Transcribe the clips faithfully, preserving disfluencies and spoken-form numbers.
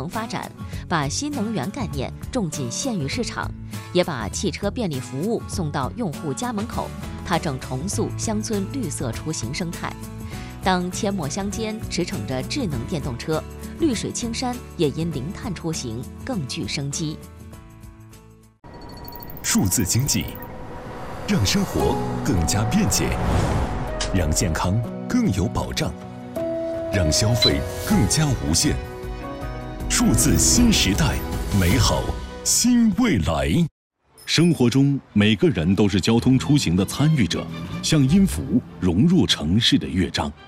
能发展，把新能源概念种进县域市场，也把汽车便利服务送到用户家门口。它正重塑乡村绿色出行生态。当阡陌乡间驰骋着智能电动车，绿水青山也因零碳出行更具生机。 数字经济让生活更加便捷，让健康更有保障，让消费更加无限。数字新时代，美好新未来。 生活中，每个人都是交通出行的参与者，像音符融入城市的乐章。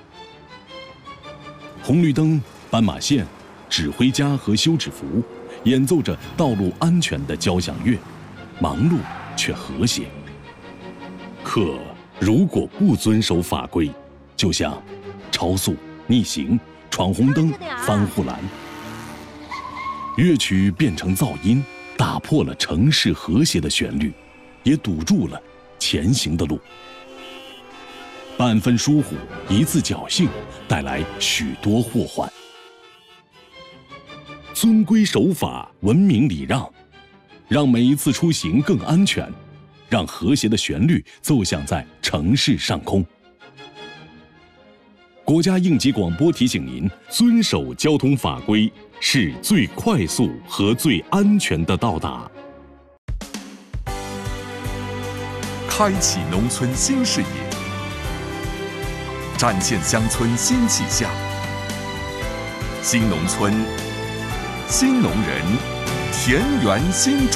红绿灯、斑马线、指挥家和休止符演奏着道路安全的交响乐，忙碌却和谐。可如果不遵守法规，就像超速、逆行、闯红灯、翻护栏，乐曲变成噪音，打破了城市和谐的旋律，也堵住了前行的路。半分疏忽，一次侥幸，带来许多祸患。遵规守法，文明礼让，让每一次出行更安全，让和谐的旋律奏响在城市上空。国家应急广播提醒您：遵守交通法规是最快速和最安全的到达。 开启农村新视野，展现乡村新气象。新农村，新农人，田园新主。